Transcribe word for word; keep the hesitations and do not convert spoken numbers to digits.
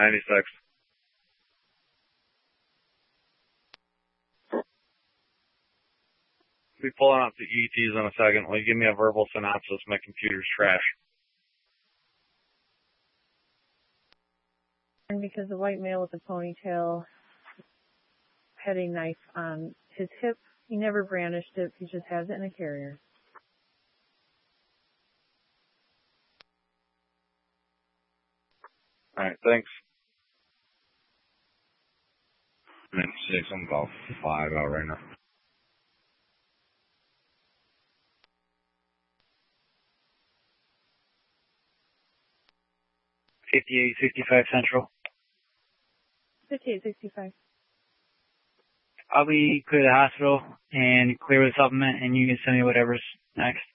ninety-six. We'll be pulling up the E Ts in a second. Will you give me a verbal synopsis? My computer's trash. Because the white male with a ponytail had a knife on his hip. He never brandished it. He just has it in a carrier. All right, thanks. ninety-six, I'm about five out right now. fifty-eight sixty-five Central. fifty-eight sixty-five. I'll be clear the hospital and clear the supplement, and you can send me whatever's next.